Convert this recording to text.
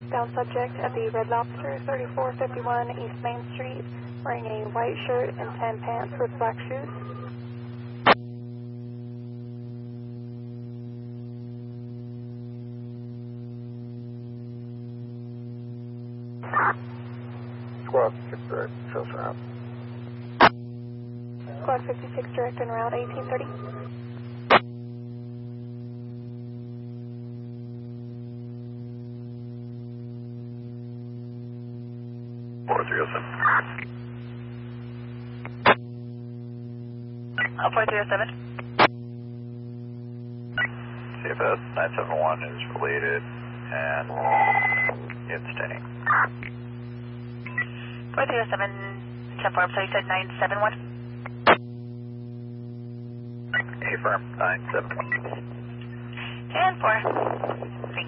Down subject at the Red Lobster, 3451 East Main Street, wearing a white shirt and tan pants with black shoes. Squad 6 direct, shows route. Squad 56 direct en route 1830. Alpha 307. CFS 971 is related and it's staying. 4307, 10-4, so you said 971? Affirm 971. 10-4.